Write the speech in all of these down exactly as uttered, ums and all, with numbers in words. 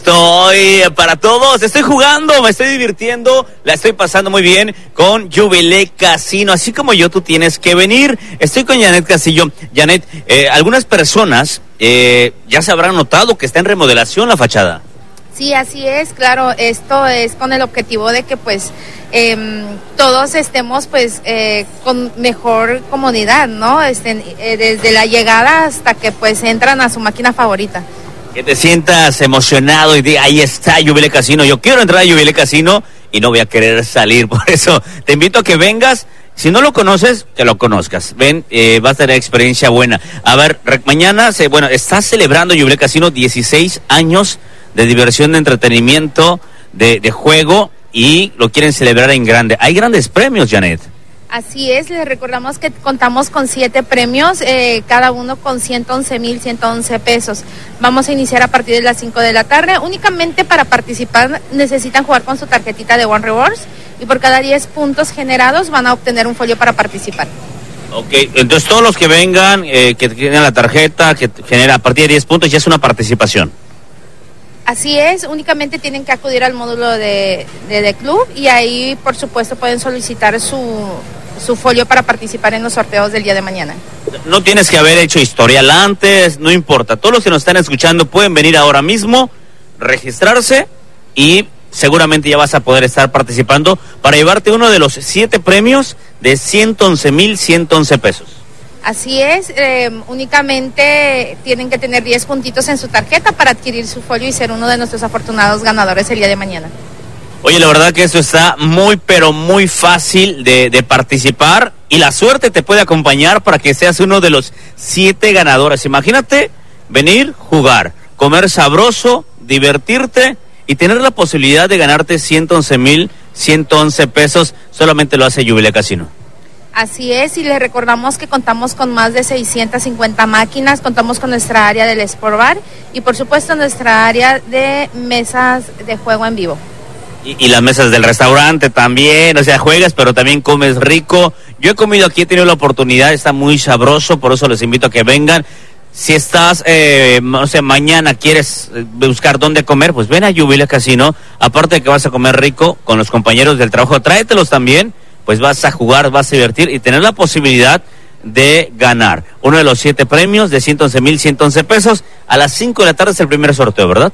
Estoy para todos, estoy jugando, me estoy divirtiendo, la estoy pasando muy bien con Jubilee Casino, así como yo, tú tienes que venir. Estoy con Janet Castillo. Janet, eh, algunas personas eh, ya se habrán notado que está en remodelación la fachada. Sí, así es, claro, esto es con el objetivo de que pues eh, todos estemos pues eh, con mejor comodidad, ¿no? Estén, eh, desde la llegada hasta que pues entran a su máquina favorita. Que te sientas emocionado y digas, ahí está Jubilee Casino, yo quiero entrar a Jubilee Casino y no voy a querer salir. Por eso te invito a que vengas. Si no lo conoces, que lo conozcas. Ven, eh, vas a tener experiencia buena. A ver, mañana, se, bueno, está celebrando Jubilee Casino dieciséis años de diversión, de entretenimiento, de, de juego, y lo quieren celebrar en grande. Hay grandes premios, Janet. Así es, les recordamos que contamos con siete premios, eh, cada uno con ciento once mil ciento once pesos. Vamos a iniciar a partir de las cinco de la tarde. Únicamente para participar necesitan jugar con su tarjetita de One Rewards y por cada diez puntos generados van a obtener un folio para participar. Ok, entonces todos los que vengan, eh, que tienen la tarjeta, que genera a partir de diez puntos, ya es una participación. Así es, únicamente tienen que acudir al módulo de, de, de club y ahí por supuesto pueden solicitar su... su folio para participar en los sorteos del día de mañana. No tienes que haber hecho historial antes, no importa. Todos los que nos están escuchando pueden venir ahora mismo, registrarse y seguramente ya vas a poder estar participando para llevarte uno de los siete premios de ciento once mil ciento once pesos. Así es, eh, únicamente tienen que tener diez puntitos en su tarjeta para adquirir su folio y ser uno de nuestros afortunados ganadores el día de mañana. Oye, la verdad que esto está muy, pero muy fácil de, de participar y la suerte te puede acompañar para que seas uno de los siete ganadores. Imagínate venir, jugar, comer sabroso, divertirte y tener la posibilidad de ganarte ciento once mil ciento once pesos. Solamente lo hace Jubilee Casino. Así es, y les recordamos que contamos con más de seiscientas cincuenta máquinas, contamos con nuestra área del Sport Bar y por supuesto nuestra área de mesas de juego en vivo. Y, y las mesas del restaurante también, o sea, juegas, pero también comes rico. Yo he comido aquí, he tenido la oportunidad, está muy sabroso, por eso les invito a que vengan. Si estás, eh, no sé, mañana quieres buscar dónde comer, pues ven a Jubilee Casino. Aparte de que vas a comer rico con los compañeros del trabajo, tráetelos también, pues vas a jugar, vas a divertir y tener la posibilidad de ganar uno de los siete premios de ciento once mil ciento once pesos. A las cinco de la tarde es el primer sorteo, ¿verdad?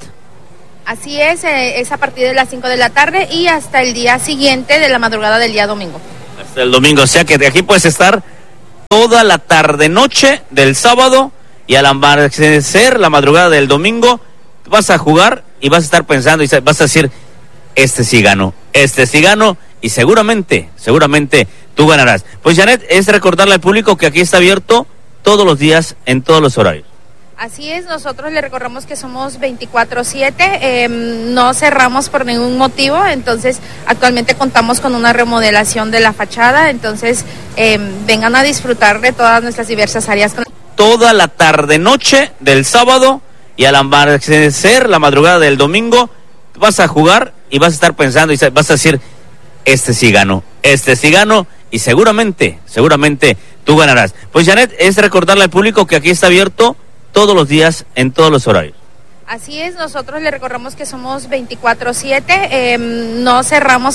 Así es, eh, es a partir de las cinco de la tarde y hasta el día siguiente de la madrugada del día domingo. Hasta el domingo, o sea que de aquí puedes estar toda la tarde-noche del sábado y al amanecer la madrugada del domingo vas a jugar y vas a estar pensando y vas a decir, este sí gano, este sí gano y seguramente, seguramente tú ganarás. Pues Janet, es recordarle al público que aquí está abierto todos los días en todos los horarios. Así es, nosotros le recordamos que somos veinticuatro siete, eh, no cerramos por ningún motivo, entonces actualmente contamos con una remodelación de la fachada, entonces eh, vengan a disfrutar de todas nuestras diversas áreas. Toda la tarde-noche del sábado y al amanecer la madrugada del domingo vas a jugar y vas a estar pensando y vas a decir, este sí gano, este sí gano y seguramente, seguramente tú ganarás. Pues Janet, es recordarle al público que aquí está abierto todos los días en todos los horarios. Así es, nosotros le recordamos que somos veinticuatro siete, eh, no cerramos